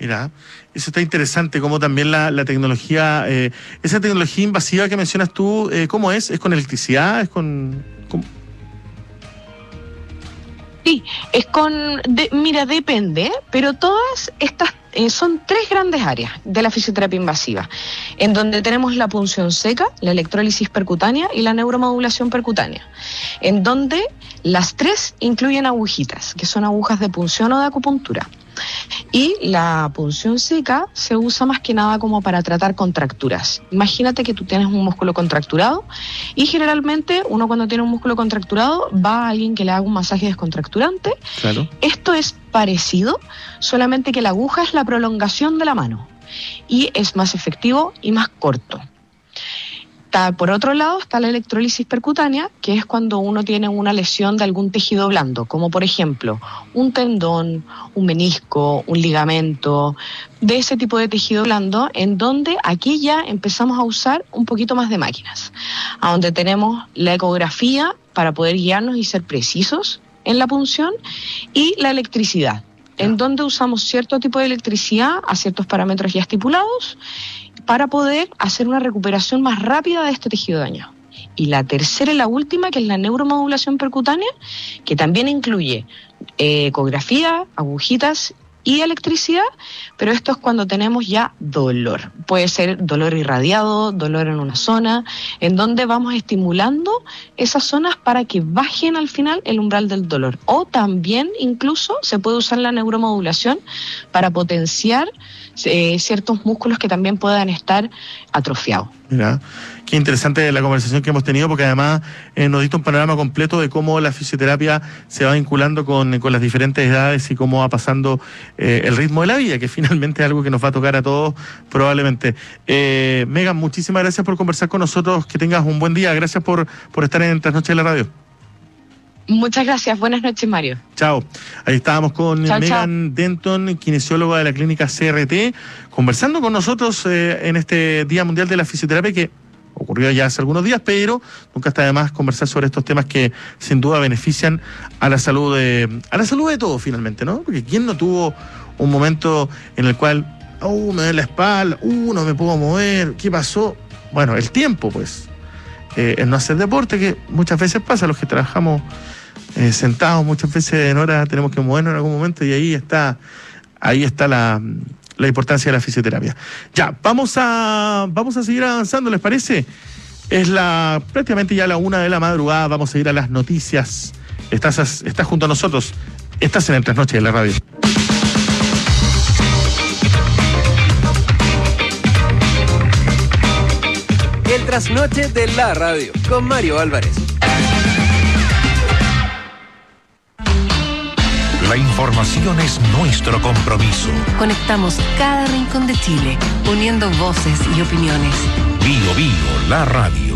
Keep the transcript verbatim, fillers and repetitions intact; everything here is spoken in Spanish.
Mira, eso está interesante, como también la, la tecnología, eh, esa tecnología invasiva que mencionas tú, eh, ¿cómo es? ¿Es con electricidad? ¿Es con...? con... Sí, es con, de, mira, depende, pero todas estas eh, son tres grandes áreas de la fisioterapia invasiva, en donde tenemos la punción seca, la electrólisis percutánea y la neuromodulación percutánea, en donde las tres incluyen agujitas, que son agujas de punción o de acupuntura. Y la punción seca se usa más que nada como para tratar contracturas. Imagínate que tú tienes un músculo contracturado y generalmente uno cuando tiene un músculo contracturado va a alguien que le haga un masaje descontracturante. Claro. Esto es parecido, solamente que la aguja es la prolongación de la mano y es más efectivo y más corto. Por otro lado está la electrólisis percutánea, que es cuando uno tiene una lesión de algún tejido blando, como por ejemplo un tendón, un menisco, un ligamento, de ese tipo de tejido blando, en donde aquí ya empezamos a usar un poquito más de máquinas, a donde tenemos la ecografía para poder guiarnos y ser precisos en la punción, y la electricidad, en donde usamos cierto tipo de electricidad a ciertos parámetros ya estipulados, para poder hacer una recuperación más rápida de este tejido dañado. Y la tercera y la última, que es la neuromodulación percutánea, que también incluye eh, ecografía, agujitas y electricidad, pero esto es cuando tenemos ya dolor. Puede ser dolor irradiado, dolor en una zona, en donde vamos estimulando esas zonas para que bajen al final el umbral del dolor. O también incluso se puede usar la neuromodulación para potenciar eh, ciertos músculos que también puedan estar atrofiados. Mira, qué interesante la conversación que hemos tenido, porque además eh, nos diste un panorama completo de cómo la fisioterapia se va vinculando con, con las diferentes edades y cómo va pasando eh, el ritmo de la vida, que finalmente es algo que nos va a tocar a todos probablemente. Eh, Megan, muchísimas gracias por conversar con nosotros, que tengas un buen día, gracias por, por estar en Trasnoche de la Radio. Muchas gracias, buenas noches, Mario. Chao. Ahí estábamos con chao, Megan chao. Denton, kinesióloga de la clínica C R T, conversando con nosotros eh, en este Día Mundial de la Fisioterapia, que ocurrió ya hace algunos días, pero nunca está de más conversar sobre estos temas que sin duda benefician a la salud de, a la salud de todos finalmente, ¿no? Porque ¿quién no tuvo un momento en el cual, oh, me duele la espalda, uh, no me puedo mover, ¿qué pasó? Bueno, el tiempo, pues. Eh, el no hacer deporte, que muchas veces pasa, los que trabajamos eh, sentados, muchas veces en hora tenemos que movernos en algún momento, y ahí está, ahí está la, la importancia de la fisioterapia. Ya, vamos a, vamos a seguir avanzando, ¿les parece? Es la prácticamente ya la una de la madrugada, vamos a ir a las noticias. Estás, estás junto a nosotros, estás en el Trasnoche de la Radio. El Trasnoche de la Radio, con Mario Álvarez. La información es nuestro compromiso. Conectamos cada rincón de Chile, uniendo voces y opiniones. Bio Bio, la radio.